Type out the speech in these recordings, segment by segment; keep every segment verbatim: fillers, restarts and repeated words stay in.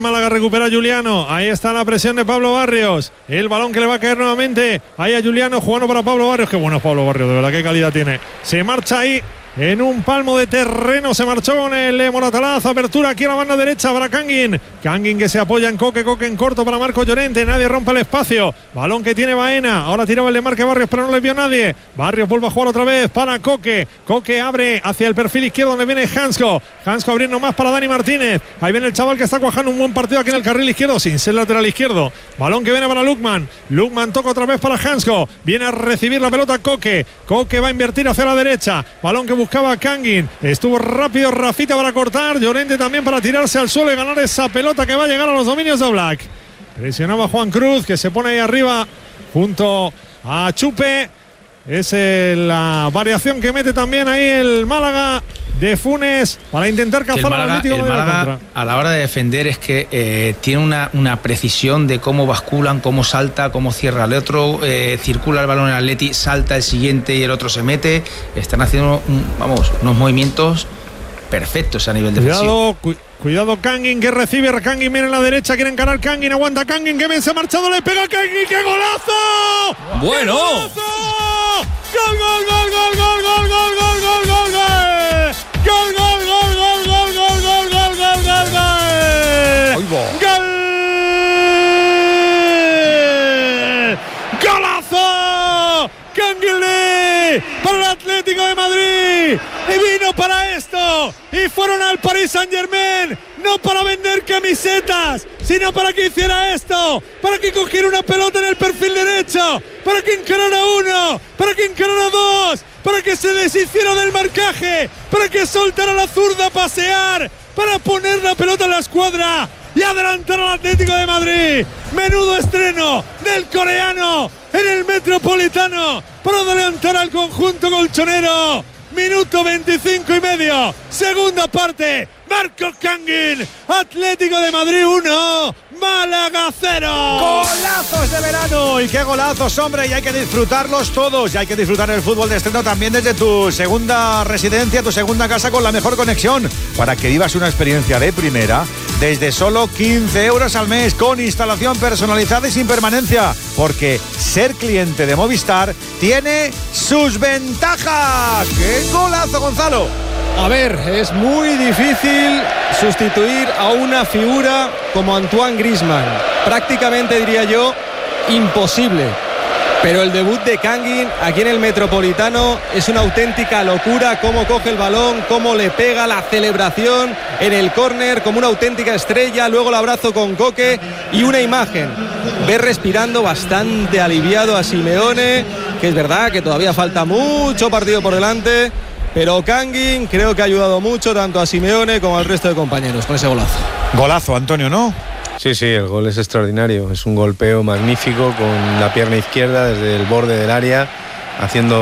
Málaga recupera a Juliano, ahí está la presión de Pablo Barrios, el balón que le va a caer nuevamente, ahí a Juliano jugando para Pablo Barrios, qué bueno es Pablo Barrios, de verdad qué calidad tiene, se marcha ahí en un palmo de terreno, se marchó con el Moratalaz, apertura aquí a la banda derecha para Kangin, Kangin que se apoya en Coque, Coque en corto para Marco Llorente, nadie rompe el espacio, balón que tiene Baena, ahora tiraba el de Marque Barrios pero no le vio nadie, Barrios vuelve a jugar otra vez para Coque, Coque abre hacia el perfil izquierdo donde viene Hansko, Hansko abriendo más para Dani Martínez, ahí viene el chaval que está cuajando un buen partido aquí en el carril izquierdo, sin ser lateral izquierdo, balón que viene para Lukman, Lukman toca otra vez para Hansko, viene a recibir la pelota Coque, Coque va a invertir hacia la derecha, balón que buscaba Kangin, estuvo rápido Rafita para cortar, Llorente también para tirarse al suelo y ganar esa pelota que va a llegar a los dominios de Oblak. Presionaba Juan Cruz que se pone ahí arriba junto a Chupe, es la variación que mete también ahí el Málaga de Funes para intentar cazar al Atlético de Málaga a la hora de defender es que eh, tiene una, una precisión de cómo basculan, cómo salta, cómo cierra el otro, eh, circula el balón en el Atleti, salta el siguiente y el otro se mete, están haciendo un, vamos, unos movimientos perfectos a nivel defensivo. Cuidado, cu cuidado Kangin que recibe, Kangin viene a la derecha, quiere encarar Kangin, aguanta Kangin, que bien se ha marchado, le pega a Kangin, ¡qué golazo! ¡Bueno! ¡Qué golazo! ¡Gol, gol, gol, gol, gol, gol, gol, gol, gol, gol, gol! ¡Gol, gol, gol, gol, gol, gol, gol, gol, gol, gol, gol! ¡Gol! ¡Golazo! ¡Kangin para el Atlético de Madrid! Y vino para esto, y fueron al Paris Saint-Germain, no para vender camisetas, sino para que hiciera esto, para que cogiera una pelota en el perfil derecho, para que encarara uno, para que encarara dos, para que se deshiciera del marcaje, para que soltara la zurda a pasear, para poner la pelota en la escuadra y adelantar al Atlético de Madrid. Menudo estreno del coreano en el Metropolitano para adelantar al conjunto colchonero. Minuto veinticinco y medio, segunda parte, Marco Kangin, Atlético de Madrid uno, Málaga cero. Golazos de verano, y qué golazos, hombre, y hay que disfrutarlos todos, y hay que disfrutar el fútbol de estreno también desde tu segunda residencia, tu segunda casa con la mejor conexión, para que vivas una experiencia de primera desde solo quince euros al mes, con instalación personalizada y sin permanencia, porque ser cliente de Movistar tiene sus ventajas. ¡Qué golazo, Gonzalo! A ver, es muy difícil sustituir a una figura como Antoine Griezmann. Prácticamente, diría yo, imposible. Pero el debut de Kangin aquí en el Metropolitano es una auténtica locura. Cómo coge el balón, cómo le pega, la celebración en el córner como una auténtica estrella. Luego el abrazo con Coque y una imagen. Ve respirando bastante aliviado a Simeone, que es verdad que todavía falta mucho partido por delante. Pero Kangin creo que ha ayudado mucho tanto a Simeone como al resto de compañeros con ese golazo. Golazo, Antonio, ¿no? Sí, sí, el gol es extraordinario. Es un golpeo magnífico con la pierna izquierda desde el borde del área, haciendo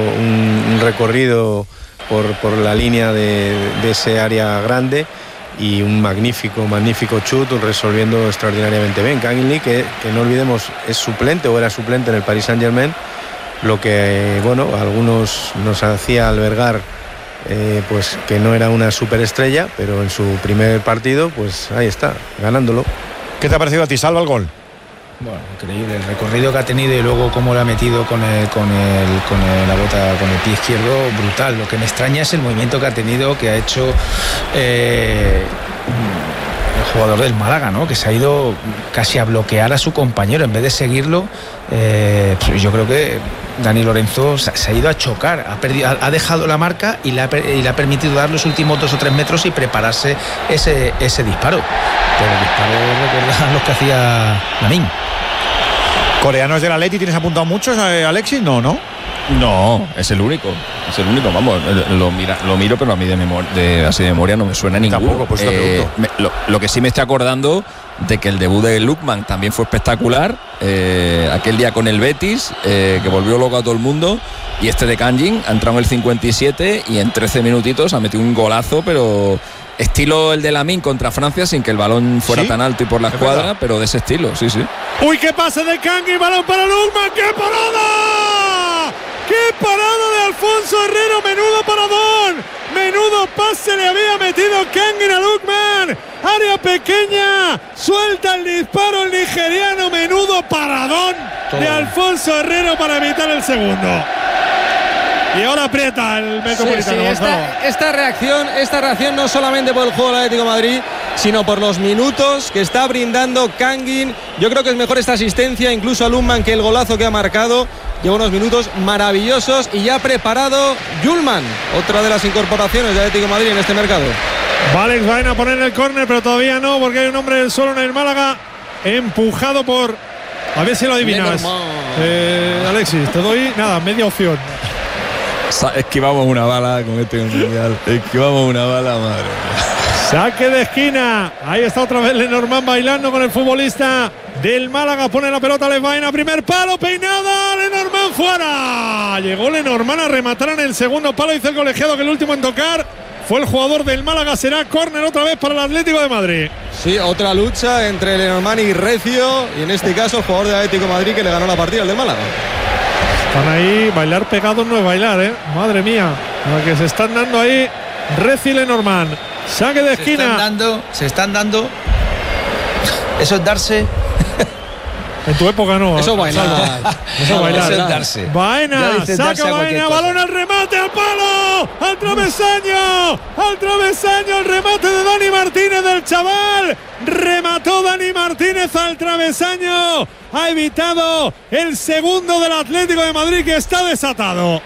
un, un recorrido por, por la línea de, de ese área grande, y un magnífico, magnífico chut, resolviendo extraordinariamente bien. Kangin Lee, que, que no olvidemos, es suplente o era suplente en el Paris Saint-Germain, lo que, bueno, a algunos nos hacía albergar eh, pues que no era una superestrella, pero en su primer partido, pues ahí está, ganándolo. ¿Qué te ha parecido a ti, Salva, el gol? Bueno, increíble el recorrido que ha tenido y luego cómo lo ha metido con el, con el, con el, la bota, con el pie izquierdo, brutal. Lo que me extraña es el movimiento que ha tenido, que ha hecho eh, el jugador del Málaga, ¿no? Que se ha ido casi a bloquear a su compañero en vez de seguirlo. Eh, pues yo creo que Dani Lorenzo se ha ido a chocar, ha, perdido, ha dejado la marca y le, ha, y le ha permitido dar los últimos dos o tres metros y prepararse ese, ese disparo. Pero el disparo recuerda los que hacía Lamin. ¿Coreanos del Atleti tienes apuntado muchos, Alexis? No, ¿no? No, es el único. Es el único, vamos, lo, mira, lo miro, pero a mí de, memoria, de así de memoria no me suena ninguno. Tampoco, pues eh, me, lo, lo que sí me estoy acordando de que el debut de Lukman también fue espectacular, eh, aquel día con el Betis, eh, que volvió loco a todo el mundo, y este de Kangin ha entrado en el cincuenta y siete y en trece minutitos ha metido un golazo, pero estilo el de Lamin contra Francia, sin que el balón fuera ¿Sí? tan alto y por la escuadra, pero de ese estilo, sí, sí. Uy, qué pase de Kangin, balón para Lukman, qué parada, qué parada de Alfonso Herrero, menudo paradón, menudo pase le había metido Kangin a Lukman, área pequeña, suelta el disparo el nigeriano, menudo paradón Todo. de Alfonso Herrero para evitar el segundo. Y ahora aprieta el Metropolitano. Sí, sí, esta, esta reacción, esta reacción no solamente por el juego del Atlético de Madrid, sino por los minutos que está brindando Kangin. Yo creo que es mejor esta asistencia incluso a Lundman que el golazo que ha marcado. Lleva unos minutos maravillosos y ya ha preparado Yulman, otra de las incorporaciones del Atlético de Madrid en este mercado. Valex va a poner el córner, pero todavía no, porque hay un hombre del suelo en el Málaga, empujado por... A ver si lo adivinas. Eh, Alexis, te doy, nada, media opción. Esquivamos una bala con este mundial. Esquivamos una bala, madre. Saque de esquina. Ahí está otra vez Lenormand bailando con el futbolista del Málaga. Pone la pelota Levaina. Primer palo, peinada. Lenormand fuera. Llegó Lenormand a rematar en el segundo palo. Dice el colegiado que el último en tocar fue el jugador del Málaga. Será córner otra vez para el Atlético de Madrid. Sí, otra lucha entre Lenormand y Recio. Y en este caso el jugador del Atlético de Madrid que le ganó la partida al del Málaga. Están ahí, bailar pegados no es bailar, ¿eh? Madre mía, lo que se están dando ahí Reci y Lenormand. Saque de esquina. Se están dando, se están dando. Eso es darse. En tu época no. Eso bailar. Eso bailar. Eso es darse. Baena, saca Baena, balón al remate, al palo, al travesaño, al travesaño, el remate de Dani Martínez del chaval. Remató Dani Martínez al travesaño. Ha evitado el segundo del Atlético de Madrid que está desatado.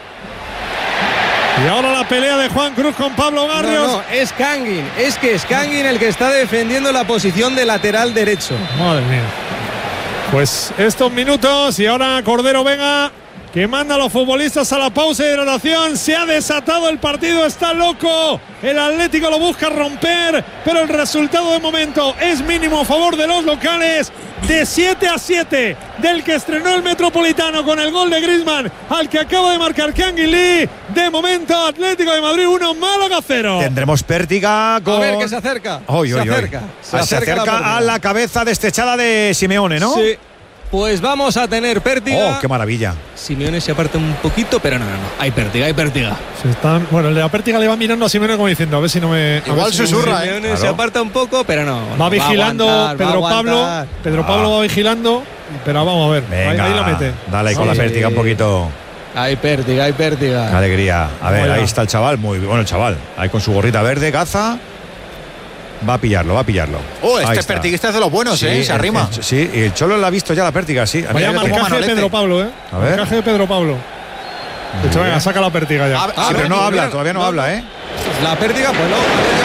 Y ahora la pelea de Juan Cruz con Pablo Barrios. No, no, es Kangin. Es que es Kangin el que está defendiendo la posición de lateral derecho. Madre mía. Pues estos minutos y ahora Cordero Vega que manda a los futbolistas a la pausa de hidratación. Se ha desatado el partido, está loco. El Atlético lo busca romper, pero el resultado de momento es mínimo a favor de los locales. De siete a siete del que estrenó el Metropolitano con el gol de Griezmann al que acaba de marcar Kangin Lee. De momento Atlético de Madrid uno, Málaga cero. Tendremos Pértiga con... A ver que se acerca. Oy, se, oy, acerca oy. se, se acerca. Se acerca la a la cabeza destechada de Simeone, ¿no? Sí. Pues vamos a tener Pértiga. Oh, qué maravilla. Simeone se aparta un poquito, pero no, no, no. Hay Pértiga, hay Pértiga. Se están, bueno, el de la Pértiga le va mirando a Simeone como diciendo, a ver si no me... Igual si susurra, no ¿eh? Simeone Claro. se aparta un poco, pero no. Va vigilando va aguantar, Pedro va Pablo. Pedro Pablo Ah. va vigilando, pero vamos a ver. Venga, ahí, ahí la mete. Dale ahí con Sí. la Pértiga un poquito. Hay Pértiga, hay Pértiga. Qué alegría. A ver, Hola. ahí está el chaval, muy bueno el chaval. Ahí con su gorrita verde, caza. Va a pillarlo, va a pillarlo. Oh, Ahí este está. Pertiguista es de los buenos, Sí, ¿eh? Se el- arrima. el- sí, y el Cholo la ha visto ya la Pértiga, sí. A mí Vaya me- como marcaje de Manolete. Pedro Pablo, ¿eh? A ver. Marcaje de Pedro Pablo. De hecho, venga, saca la Pértiga ya. A- Sí, a pero ver, no mira, habla, mira. todavía no habla, ¿eh? La Pértiga, pues no.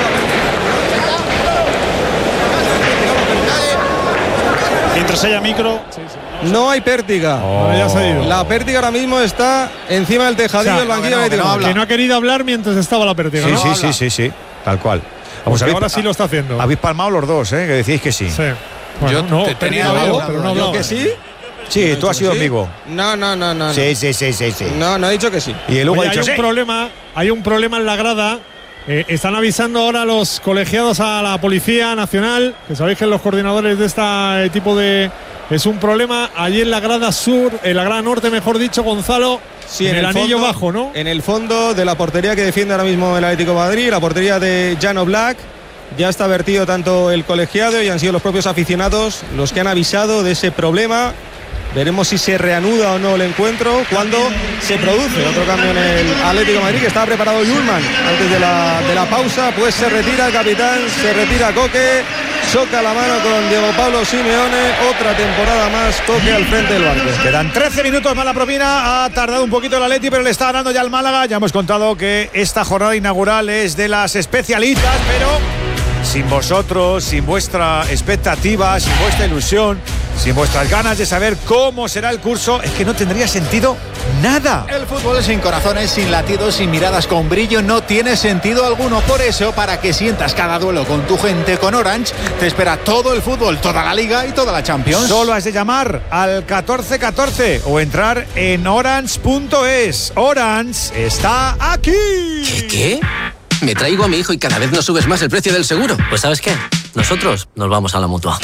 Mientras haya micro. No hay Pértiga. Oh. Ahora ya se ha ido. La Pértiga ahora mismo está encima del tejadillo O sea, del banquillo que no, del que no Atlético. habla. Que no ha querido hablar mientras estaba la Pértiga, Sí, ¿no? sí, habla. sí, sí, sí. Tal cual. Pues Vamos, habéis, ahora sí lo está haciendo. habéis palmado los dos, ¿eh? Que decís que sí. Sí. Bueno, Yo no, te Pértiga tenía ha hablado, duda, pero no ha yo hablado. ¿Que sí? Sí, tú has sido ¿Sí? amigo. No, no, no, no. Sí, sí, sí, sí, sí. No, no ha dicho que sí. Y el Hugo Oye, ha hay dicho un sí. problema, hay un problema en la grada. Eh, están avisando ahora los colegiados a la Policía Nacional, que sabéis que los coordinadores de este tipo de... Es un problema allí en la grada sur, en la grada norte, mejor dicho, Gonzalo, Sí, en, el, anillo fondo- bajo, ¿no? En el fondo de la portería que defiende ahora mismo el Atlético de Madrid, la portería de Jan Oblak. Ya está vertido tanto el colegiado y han sido los propios aficionados los que han avisado de ese problema. Veremos si se reanuda o no el encuentro cuando se produce otro cambio en el Atlético de Madrid, que estaba preparado Yulman antes de la, de la pausa. Pues se retira el capitán, se retira Coque, choca la mano con Diego Pablo Simeone. Otra temporada más Coque al frente del barco. Quedan trece minutos más la propina. Ha tardado un poquito el Atleti, pero le está ganando ya al Málaga. Ya hemos contado que esta jornada inaugural es de las especialistas, pero sin vosotros, sin vuestra expectativa, sin vuestra ilusión, sin vuestras ganas de saber cómo será el curso, es que no tendría sentido nada. El fútbol sin corazones, sin latidos, sin miradas con brillo no tiene sentido alguno. Por eso, para que sientas cada duelo con tu gente, con Orange, te espera todo el fútbol, toda la Liga y toda la Champions. Solo has de llamar al catorce catorce o entrar en orange punto es. Orange está aquí. ¿Qué? ¿Qué? Me traigo a mi hijo y cada vez nos subes más el precio del seguro. Pues ¿sabes qué? Nosotros nos vamos a la Mutua.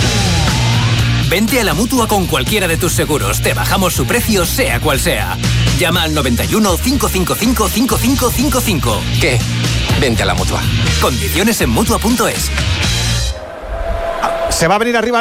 Vente a la Mutua con cualquiera de tus seguros. Te bajamos su precio, sea cual sea. Llama al noventa y uno, cinco cinco cinco, cinco cinco cinco cinco. ¿Qué? Vente a la Mutua. Condiciones en Mutua punto es. Se va a venir arriba